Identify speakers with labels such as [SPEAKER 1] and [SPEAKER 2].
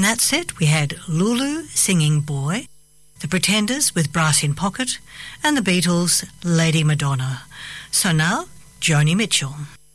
[SPEAKER 1] that set we had Lulu singing Boy, The Pretenders with Brass in Pocket, and the Beatles' Lady Madonna. So now, Joni Mitchell.